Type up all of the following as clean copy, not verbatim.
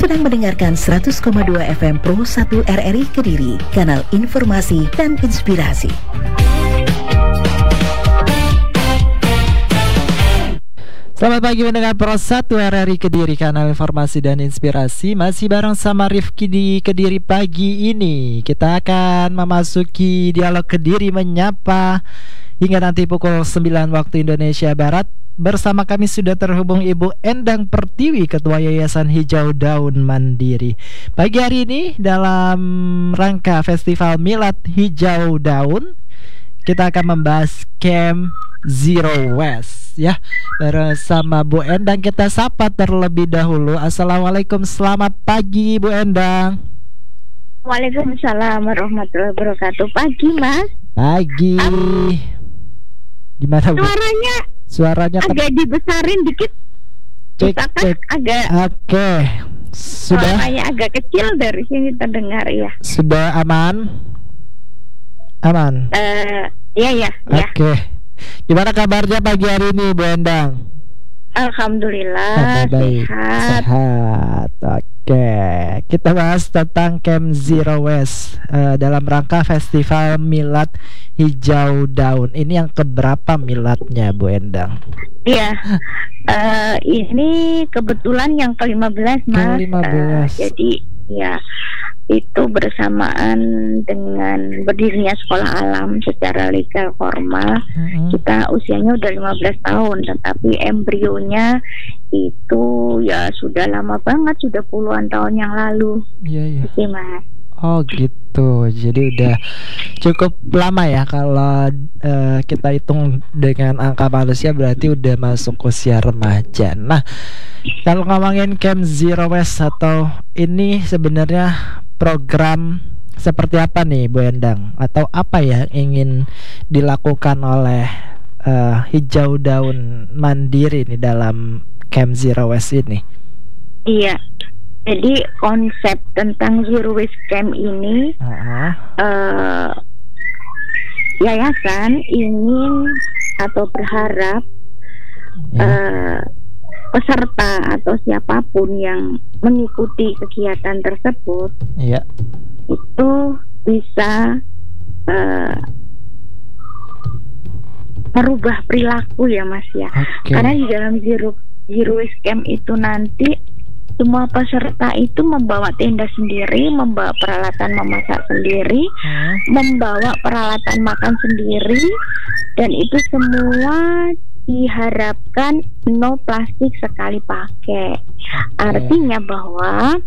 sedang mendengarkan 100,2 FM Pro 1 RRI Kediri, kanal informasi dan inspirasi. Selamat pagi mendengar Pro 1 RRI Kediri, kanal informasi dan inspirasi. Masih bareng sama Rifki di Kediri pagi ini. Kita akan memasuki dialog Kediri menyapa hingga nanti pukul 9 waktu Indonesia Barat. Bersama kami sudah terhubung Ibu Endang Pertiwi, Ketua Yayasan Hijau Daun Mandiri. Pagi hari ini dalam rangka Festival Milad Hijau Daun, kita akan membahas Camp Zero Waste ya. Bersama Bu Endang kita sapa terlebih dahulu. Assalamualaikum, selamat pagi Bu Endang. Waalaikumsalam warahmatullahi wabarakatuh. Pagi Mas. Pagi. Gimana Bu? Suaranya agak dibesarin dikit. Cek. Agak. Oke. Sudah. Suaranya agak kecil dari sini terdengar ya. Sudah aman? Aman. Iya. Oke. Gimana kabarnya pagi hari ini Bu Endang? Alhamdulillah sehat. Oke. Kita bahas tentang Camp Zero Waste dalam rangka Festival Milad Hijau Daun. Ini yang keberapa miladnya Bu Endang? Iya. Ini kebetulan yang ke-15 Mas. Ke-15. Jadi ya itu bersamaan dengan berdirinya sekolah alam secara legal formal. Kita usianya udah 15 tahun, tetapi embrionya itu ya sudah lama banget, sudah puluhan tahun yang lalu. Iya. Gitu, Mas. Oh gitu, jadi udah cukup lama ya. Kalau kita hitung dengan angka manusia berarti udah masuk usia remaja. Nah, kalau ngomongin Camp Zero Waste atau ini sebenarnya program seperti apa nih Bu Endang? Atau apa ya ingin dilakukan oleh Hijau Daun Mandiri nih dalam Camp Zero Waste ini? Iya. Jadi konsep tentang Zero Waste Camp ini yayasan ingin atau berharap peserta atau siapapun yang mengikuti kegiatan tersebut itu bisa merubah perilaku ya Mas ya. Karena di dalam Zero Waste Camp itu nanti semua peserta itu membawa tenda sendiri, membawa peralatan memasak sendiri, membawa peralatan makan sendiri, dan itu semua diharapkan no plastik sekali pakai. Artinya bahwa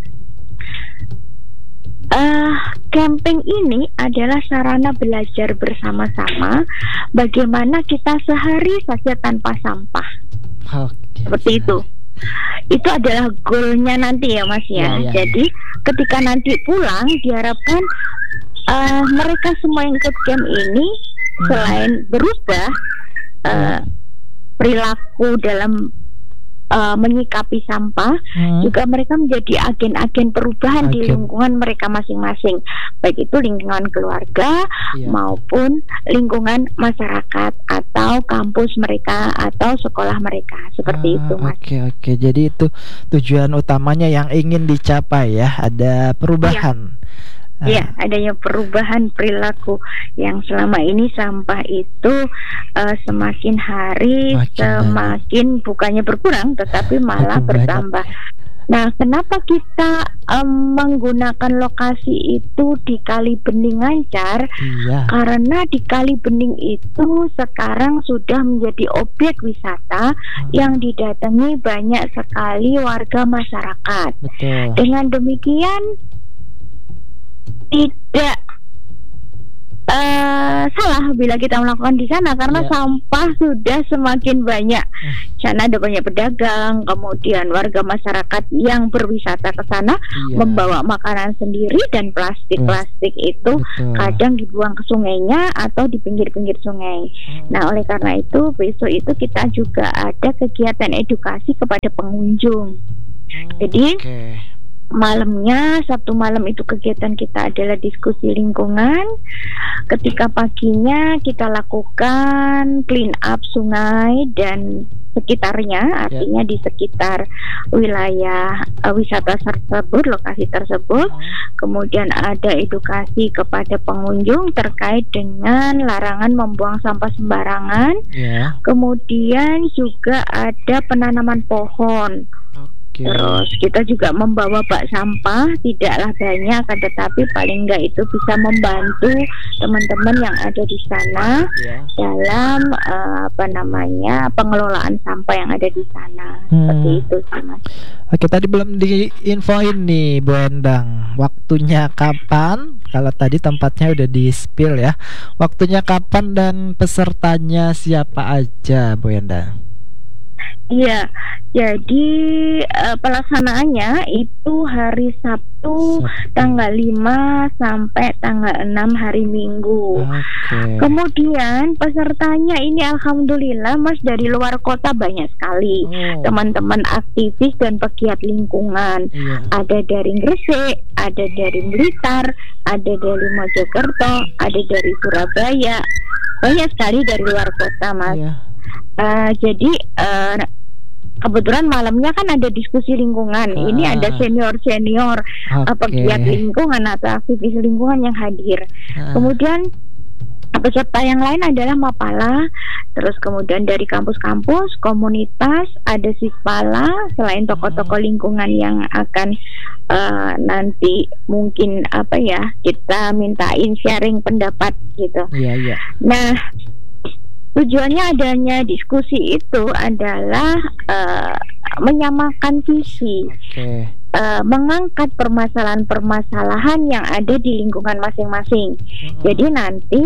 camping ini adalah sarana belajar bersama-sama bagaimana kita sehari saja tanpa sampah. Seperti itu. Itu adalah goalnya nanti ya Mas ya. Jadi ketika nanti pulang diharapkan mereka semua yang ikut camp ini selain berubah perilaku dalam menyikapi sampah, juga mereka menjadi agen-agen perubahan di lingkungan mereka masing-masing, baik itu lingkungan keluarga maupun lingkungan masyarakat atau kampus mereka atau sekolah mereka, seperti itu Mas. Oke. Jadi itu tujuan utamanya yang ingin dicapai ya, ada perubahan. Iya, adanya perubahan perilaku yang selama ini sampah itu semakin hari semakin bukannya berkurang tetapi malah bertambah. Nah, kenapa kita menggunakan lokasi itu di Kali Bening Ngancar? Karena di Kali Bening itu sekarang sudah menjadi objek wisata yang didatangi banyak sekali warga masyarakat. Dengan demikian tidak salah bila kita melakukan di sana karena sampah sudah semakin banyak. Sana ada banyak pedagang, kemudian warga masyarakat yang berwisata ke sana membawa makanan sendiri dan plastik itu kadang dibuang ke sungainya atau di pinggir-pinggir sungai. Nah, oleh karena itu besok itu kita juga ada kegiatan edukasi kepada pengunjung. Jadi malamnya, Sabtu malam itu kegiatan kita adalah diskusi lingkungan. Ketika paginya kita lakukan clean up sungai dan sekitarnya, artinya di sekitar wilayah wisata tersebut, lokasi tersebut. Kemudian ada edukasi kepada pengunjung terkait dengan larangan membuang sampah sembarangan. Kemudian juga ada penanaman pohon. Terus kita juga membawa bak sampah, tidaklah banyak, tetapi paling enggak itu bisa membantu teman-teman yang ada di sana dalam pengelolaan sampah yang ada di sana. Seperti itu sih, Mas. Oke, tadi belum diinfoin nih Bu Endang, waktunya kapan? Kalau tadi tempatnya udah di-spill ya. Waktunya kapan dan pesertanya siapa aja, Bu Endang? Iya, jadi pelaksanaannya itu hari Sabtu tanggal 5 sampai tanggal 6 hari Minggu. Kemudian pesertanya ini alhamdulillah Mas dari luar kota banyak sekali. Teman-teman aktivis dan pegiat lingkungan. Ada dari Gresik, ada dari Blitar, ada dari Mojokerto, ada dari Surabaya. Banyak sekali dari luar kota, Mas. Jadi kebetulan malamnya kan ada diskusi lingkungan. Ini ada senior-senior pegiat lingkungan atau aktivis lingkungan yang hadir. Kemudian peserta yang lain adalah Mapala. Terus kemudian dari kampus-kampus, komunitas, ada Sispala. Selain tokoh-tokoh lingkungan yang akan nanti mungkin kita mintain sharing pendapat gitu. Nah, tujuannya adanya diskusi itu adalah menyamakan visi, mengangkat permasalahan-permasalahan yang ada di lingkungan masing-masing. Jadi nanti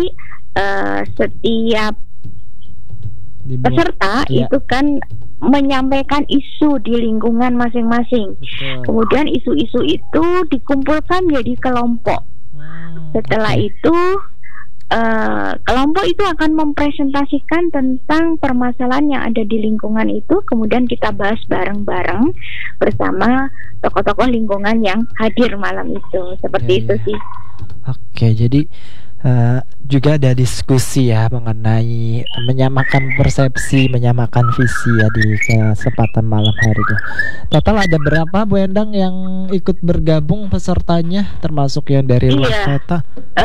setiap peserta itu kan menyampaikan isu di lingkungan masing-masing. Kemudian isu-isu itu dikumpulkan jadi kelompok. Setelah itu kelompok itu akan mempresentasikan tentang permasalahan yang ada di lingkungan itu, kemudian kita bahas bareng-bareng bersama tokoh-tokoh lingkungan yang hadir malam itu. Seperti itu sih. Oke, jadi juga ada diskusi ya mengenai menyamakan persepsi, menyamakan visi ya di kesempatan malam hari ini. Total ada berapa Bu Endang yang ikut bergabung pesertanya, termasuk yang dari luar kota?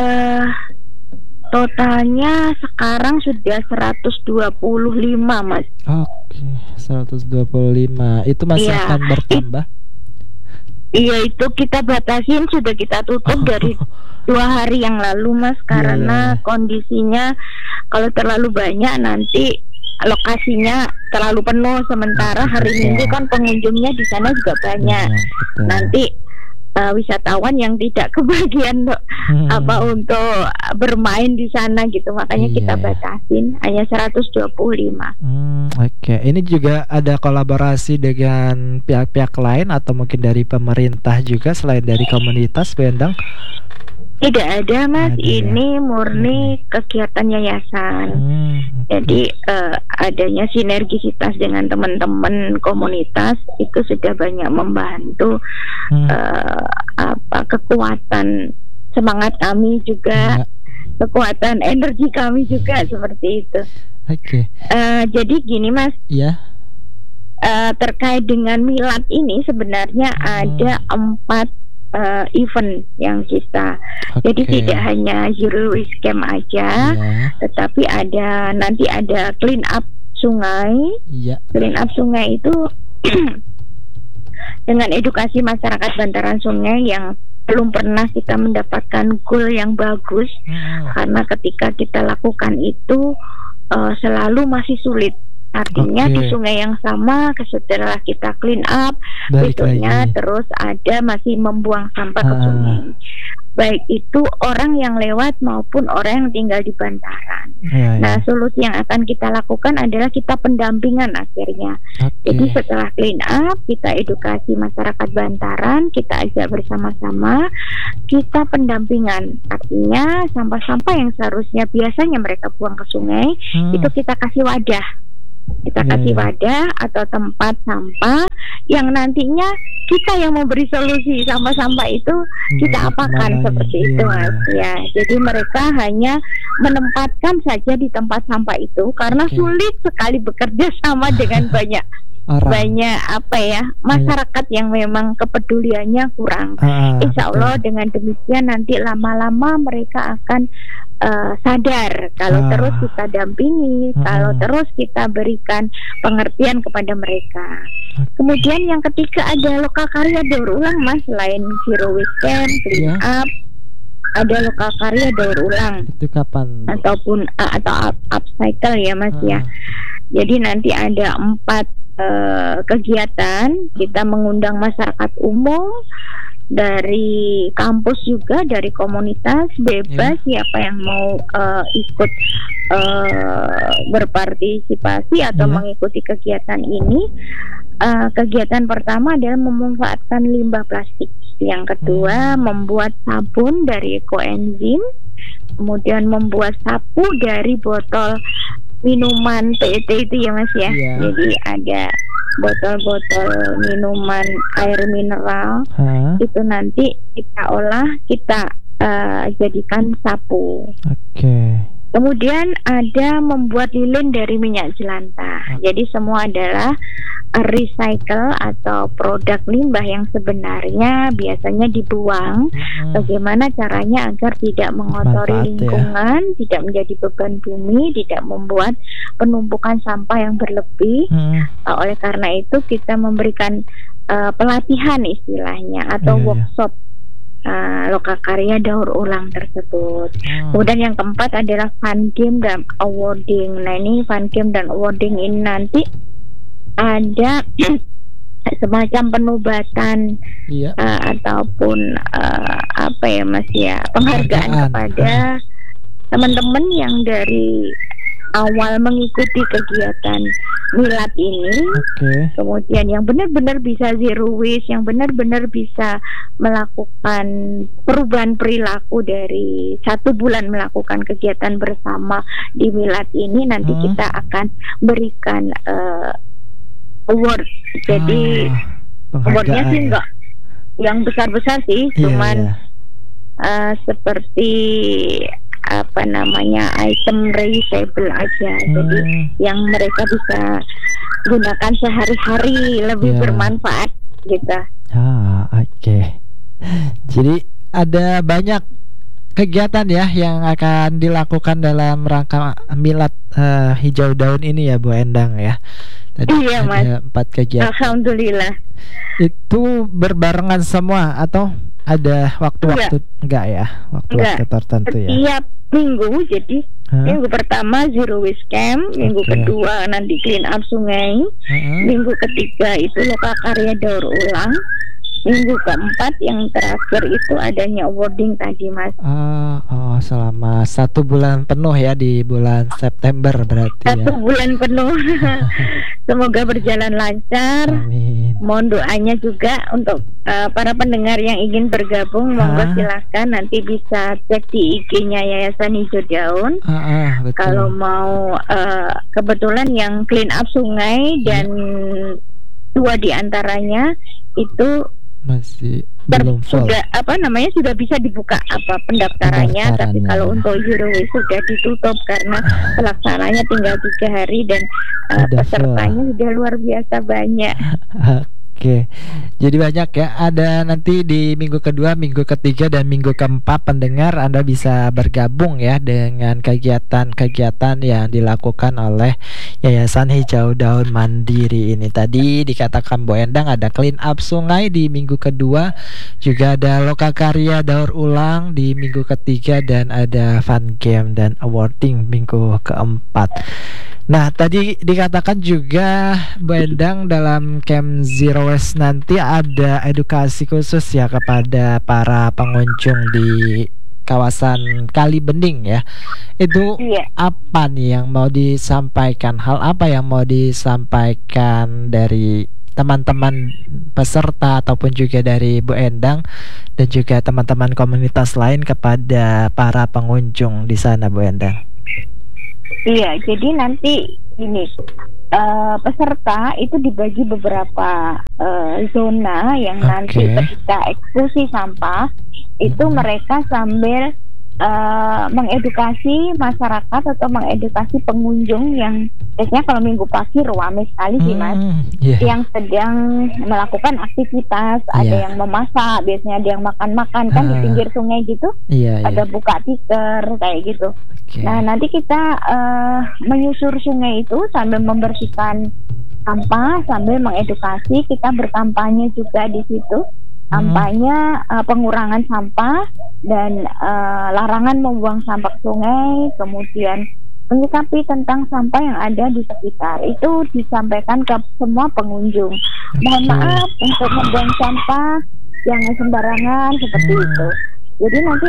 Totalnya sekarang sudah 125, Mas. Oke, 125. Itu masih akan bertambah? Iya, itu kita batasin, sudah kita tutup dari 2 hari yang lalu, Mas. Karena kondisinya kalau terlalu banyak nanti lokasinya terlalu penuh. Sementara hari Minggu kan pengunjungnya di sana juga banyak. Nanti wisatawan yang tidak kebagian untuk bermain di sana gitu, makanya kita batasin hanya 125. Oke, ini juga ada kolaborasi dengan pihak-pihak lain atau mungkin dari pemerintah juga selain dari komunitas Bu Endang? Tidak ada, Mas. Ini murni kegiatan yayasan. Jadi adanya sinergisitas dengan teman-teman komunitas itu sudah banyak membantu kekuatan semangat kami juga, kekuatan energi kami juga seperti itu. Jadi gini, Mas. Terkait dengan milad ini sebenarnya ada 4 event yang kita, jadi tidak hanya zero waste camp aja, tetapi nanti ada clean up sungai. Clean up sungai itu dengan edukasi masyarakat bantaran sungai yang belum pernah kita mendapatkan goal yang bagus, karena ketika kita lakukan itu selalu masih sulit. Artinya di sungai yang sama setelah kita clean up berikutnya terus ada masih membuang sampah ke sungai, baik itu orang yang lewat maupun orang yang tinggal di bantaran. Nah, solusi yang akan kita lakukan adalah kita pendampingan akhirnya. Jadi setelah clean up kita edukasi masyarakat bantaran, kita ajak bersama-sama, kita pendampingan. Artinya sampah-sampah yang seharusnya biasanya mereka buang ke sungai itu kita kasih wadah. Kita kasih wadah atau tempat sampah yang nantinya kita yang memberi solusi sampah-sampah itu kita apakan seperti itu Mas ya. Jadi mereka hanya menempatkan saja di tempat sampah itu karena sulit sekali bekerja sama dengan banyak masyarakat yang memang kepeduliannya kurang. Insya Allah dengan demikian nanti lama-lama mereka akan sadar kalau terus kita dampingi, kalau terus kita berikan pengertian kepada mereka. Kemudian yang ketiga ada lokal karya daur ulang Mas, selain zero waste camp, clean up, ada lokal karya daur ulang. Itu kapan? Ataupun atau upcycle ya Mas ya. Jadi nanti ada 4 kegiatan. Kita mengundang masyarakat umum dari kampus juga, dari komunitas, bebas siapa yang mau ikut berpartisipasi atau mengikuti kegiatan ini. Kegiatan pertama adalah memanfaatkan limbah plastik. Yang kedua membuat sabun dari ekoenzim, kemudian membuat sapu dari botol minuman PET itu ya Mas ya. Jadi ada botol-botol minuman air mineral itu nanti kita olah, kita jadikan sapu. Kemudian ada membuat lilin dari minyak jelantah. Jadi semua adalah recycle atau produk limbah yang sebenarnya biasanya dibuang. Bagaimana caranya agar tidak mengotori lingkungan, tidak menjadi beban bumi, tidak membuat penumpukan sampah yang berlebih. Oleh karena itu kita memberikan pelatihan istilahnya atau workshop lokal karya daur ulang tersebut. Kemudian yang keempat adalah fun game dan awarding. Nah ini fun game dan awarding ini nanti ada semacam penobatan ataupun apa ya Mas ya, penghargaan kepada teman-teman yang dari awal mengikuti kegiatan milad ini, kemudian yang benar-benar bisa zero waste, yang benar-benar bisa melakukan perubahan perilaku dari 1 bulan melakukan kegiatan bersama di milad ini. Nanti kita akan berikan award. Jadi awardnya sih enggak yang besar-besar sih, cuman seperti apa namanya item reusable aja. Jadi yang mereka bisa gunakan sehari-hari, lebih bermanfaat gitu. Jadi ada banyak kegiatan ya yang akan dilakukan dalam rangka milad hijau daun ini ya Bu Endang ya. Tadi ada Mas. 4 kegiatan. Alhamdulillah. Itu berbarengan semua atau ada waktu-waktu? Enggak ya, waktu-waktu tertentu ya. Setiap minggu, jadi minggu pertama zero waste camp, minggu kedua nanti clean up sungai, minggu ketiga itu lokal karya daur ulang, minggu keempat yang terakhir itu adanya awarding tadi Mas. Selama 1 bulan penuh ya, di bulan September berarti 1 bulan penuh. Semoga berjalan lancar. Amin. Mohon doanya juga untuk para pendengar yang ingin bergabung, monggo silahkan nanti bisa cek di IG-nya Yayasan Hijau Daun. Kalau mau kebetulan yang clean up sungai dan 2 diantaranya itu masih belum full. Sudah bisa dibuka pendaftarannya. Tapi kalau untuk zero waste sudah ditutup karena pelaksananya tinggal 3 hari dan pesertanya sudah luar biasa banyak. Jadi banyak ya. Ada nanti di minggu kedua, minggu ketiga, dan minggu keempat pendengar Anda bisa bergabung ya dengan kegiatan-kegiatan yang dilakukan oleh Yayasan Hijau Daun Mandiri ini. Tadi dikatakan Bu Endang ada clean up sungai di minggu kedua, juga ada lokal karya daur ulang di minggu ketiga, dan ada fun game dan awarding minggu keempat. Nah, tadi dikatakan juga Bu Endang dalam camp Zero Waste nanti ada edukasi khusus ya kepada para pengunjung di kawasan Kali Bening ya. Itu apa nih yang mau disampaikan? Hal apa yang mau disampaikan dari teman-teman peserta ataupun juga dari Bu Endang dan juga teman-teman komunitas lain kepada para pengunjung di sana, Bu Endang? Iya, jadi nanti ini peserta itu dibagi beberapa zona yang nanti ketika eksekusi sampah itu mereka sambil mengedukasi masyarakat atau mengedukasi pengunjung yang biasanya kalau minggu pagi rame sekali sih Mas, yang sedang melakukan aktivitas, ada yang memasak, biasanya ada yang makan-makan kan di pinggir sungai gitu, ada buka tikar kayak gitu. Nah nanti kita menyusur sungai itu sambil membersihkan sampah, sambil mengedukasi, kita berkampanye juga di situ. Kampanye pengurangan sampah dan larangan membuang sampah ke sungai, kemudian menyikapi tentang sampah yang ada di sekitar. Itu disampaikan ke semua pengunjung. Mohon maaf untuk membuang sampah jangan sembarangan seperti itu. Jadi nanti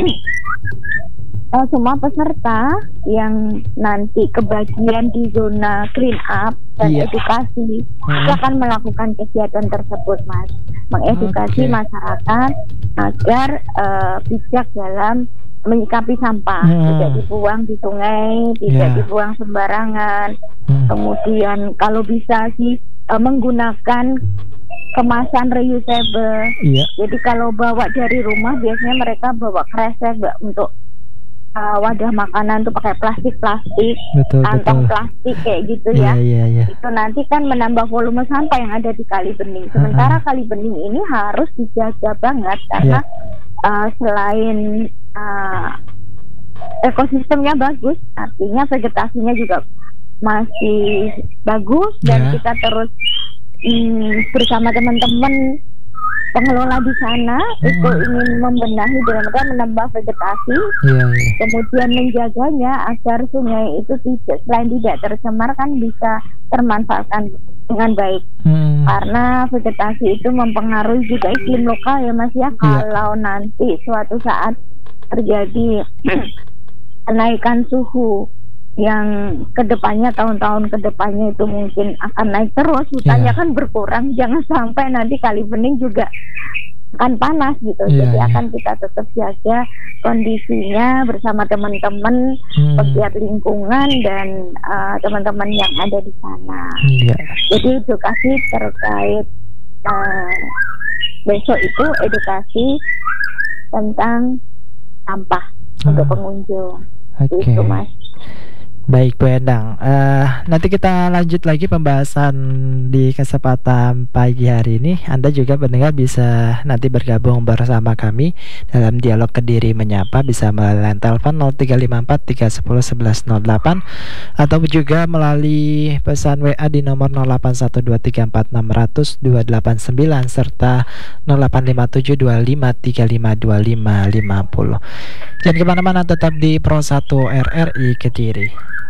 semua peserta yang nanti kebagian di zona clean up dan edukasi akan melakukan kegiatan tersebut Mas, mengedukasi masyarakat agar bijak dalam menyikapi sampah, tidak dibuang di sungai, tidak dibuang sembarangan. Kemudian kalau bisa sih menggunakan kemasan reusable. Jadi kalau bawa dari rumah biasanya mereka bawa kresek untuk wadah makanan tuh pakai plastik, kantong plastik kayak gitu ya. Itu nanti kan menambah volume sampah yang ada di Kali Bening. Sementara Kali Bening ini harus dijaga banget karena selain ekosistemnya bagus, artinya vegetasinya juga masih bagus dan kita terus bersama teman-teman pengelola di sana itu ingin membenahi dalam rangka menambah vegetasi, kemudian menjaganya agar sungai itu selain tidak tercemar kan bisa termanfaatkan dengan baik. Karena vegetasi itu mempengaruhi juga iklim lokal ya Mas ya. Kalau nanti suatu saat terjadi kenaikan suhu yang kedepannya, tahun-tahun kedepannya itu mungkin akan naik terus, hutannya kan berkurang, jangan sampai nanti Kali Bening juga akan panas gitu. Jadi akan kita tetap jaga kondisinya bersama teman-teman pegiat lingkungan dan teman-teman yang ada di sana. Jadi edukasi terkait besok itu edukasi tentang sampah untuk pengunjung. Itu Mas. Baik Bu Endang, nanti kita lanjut lagi pembahasan di kesempatan pagi hari ini. Anda juga pendengar bisa nanti bergabung bersama kami dalam dialog Kediri Menyapa, bisa melalui telepon 0354 310 1108 atau juga melalui pesan WA di nomor 081234600289 serta 085725352550. Jangan kemana-mana, tetap di Pro 1 RRI Kediri.